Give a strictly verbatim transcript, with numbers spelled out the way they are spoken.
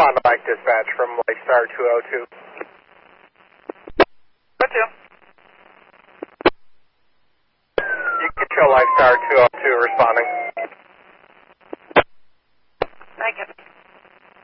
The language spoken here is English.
Respond to Mike Dispatch from Lifestar two oh two. What you? You can show Lifestar two oh two responding.